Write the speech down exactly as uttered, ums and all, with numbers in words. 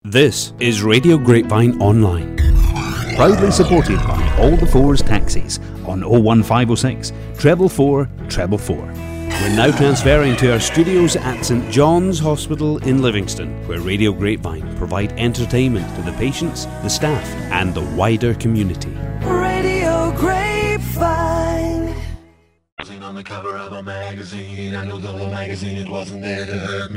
This is Radio Grapevine Online, proudly supported by All the Fours Taxis on oh one five oh six, treble four, treble four. We're now transferring to our studios at St John's Hospital in Livingston, where Radio Grapevine provide entertainment to the patients, the staff, and the wider community. Radio Grapevine. On the cover of a magazine, I knew the magazine wasn't there to hurt me.